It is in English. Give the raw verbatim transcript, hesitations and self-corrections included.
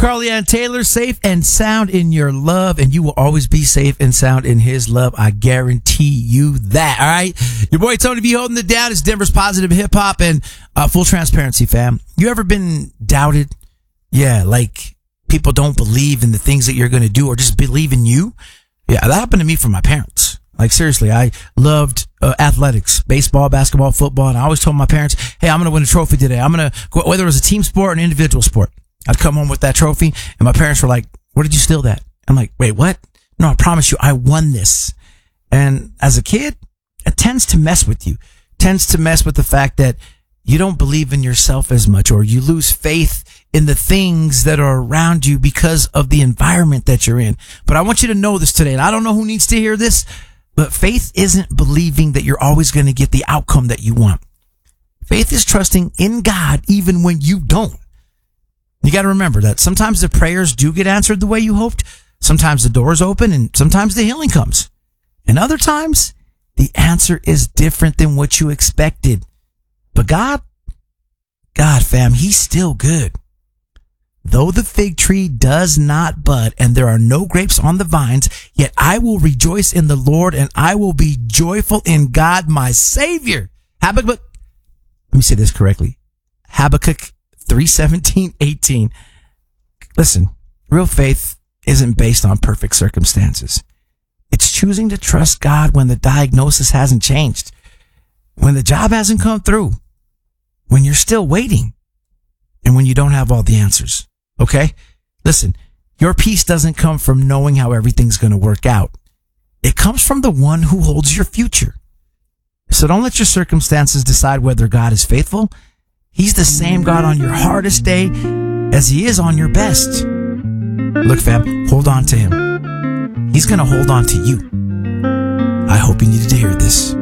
Carly Ann Taylor, safe and sound in your love, and you will always be safe and sound in his love. I guarantee you that. All right. Your boy Tony B holding it down. It's Denver's Positive Hip Hop, and uh, full transparency, fam. You ever been doubted? Yeah, like people don't believe in the things that you're going to do or just believe in you. Yeah, that happened to me from my parents. Like, seriously, I loved uh, athletics, baseball, basketball, football, and I always told my parents, hey, I'm going to win a trophy today. I'm going to go, whether it was a team sport or an individual sport. I'd come home with that trophy, and my parents were like, where did you steal that? I'm like, wait, what? No, I promise you, I won this. And as a kid, it tends to mess with you. It tends to mess with the fact that you don't believe in yourself as much, or you lose faith in the things that are around you because of the environment that you're in. But I want you to know this today, and I don't know who needs to hear this, but faith isn't believing that you're always going to get the outcome that you want. Faith is trusting in God even when you don't. You got to remember that sometimes the prayers do get answered the way you hoped. Sometimes the doors open, and sometimes the healing comes. And other times, the answer is different than what you expected. But God, God, fam, he's still good. Though the fig tree does not bud and there are no grapes on the vines, yet I will rejoice in the Lord, and I will be joyful in God, my Savior. Habakkuk, let me say this correctly. Habakkuk three seventeen, eighteen. Listen, real faith isn't based on perfect circumstances. It's choosing to trust God when the diagnosis hasn't changed, when the job hasn't come through, when you're still waiting, and when you don't have all the answers. Okay? Listen, your peace doesn't come from knowing how everything's going to work out. It comes from the one who holds your future. So don't let your circumstances decide whether God is faithful. He's the same God on your hardest day as he is on your best. Look, fam, hold on to him. He's going to hold on to you. I hope you needed to hear this.